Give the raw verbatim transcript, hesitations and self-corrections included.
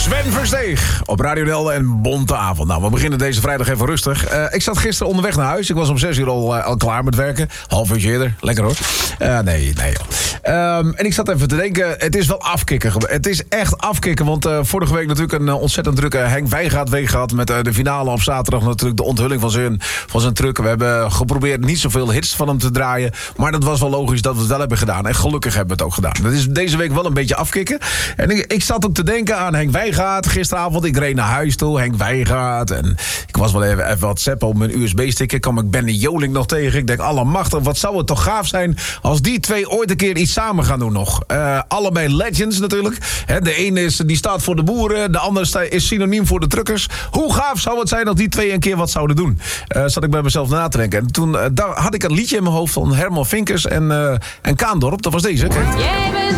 Sven Versteeg op Radio Delden en Bonte Avond. Nou, we beginnen deze vrijdag even rustig. Uh, ik zat gisteren onderweg naar huis. Ik was om zes uur al, uh, al klaar met werken. Half uurtje eerder. Lekker hoor. Uh, nee, nee joh. Um, en ik zat even te denken, het is wel afkicken. Het is echt afkicken, want uh, vorige week natuurlijk een uh, ontzettend drukke Henk Wijngaard week gehad. Met uh, de finale op zaterdag natuurlijk de onthulling van zijn, van zijn truck. We hebben geprobeerd niet zoveel hits van hem te draaien. Maar dat was wel logisch dat we het wel hebben gedaan. En gelukkig hebben we het ook gedaan. Dat is deze week wel een beetje afkicken. En ik, ik zat ook te denken aan Henk Wijngaard gisteravond. Ik reed naar huis toe, Henk Wijngaard. En ik was wel even, even wat zappen op mijn U S B-stick. Kwam ik Benny Joling nog tegen. Ik denk, allemachtig, wat zou het toch gaaf zijn als die twee ooit een keer iets samen gaan doen nog. Uh, allebei legends natuurlijk. He, de ene is, die staat voor de boeren. De andere is synoniem voor de truckers. Hoe gaaf zou het zijn als die twee een keer wat zouden doen? Uh, zat ik bij mezelf na te denken. En toen uh, daar had ik een liedje in mijn hoofd van Herman Vinkers en, uh, en Kaandorp. Dat was deze. Kijk. Jij bent